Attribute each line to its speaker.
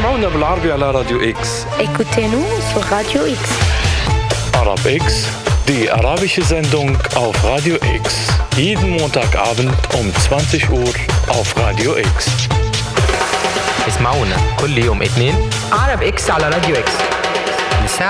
Speaker 1: سمعونا بالعربي على راديو إكس.
Speaker 2: Écoutez-nous sur Radio X.
Speaker 1: Arab X, die arabische Sendung auf Radio X. Jeden Montagabend um 20 Uhr auf Radio X.
Speaker 3: اسمعونا كل يوم اثنين
Speaker 4: عرب إكس على راديو إكس.